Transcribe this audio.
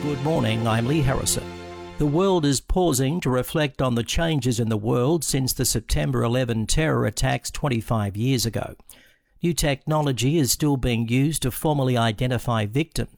Good morning, I'm Lee Harrison. The world is pausing to reflect on the changes in the world since the September 11 terror attacks 25 years ago. New technology is still being used to formally identify victims,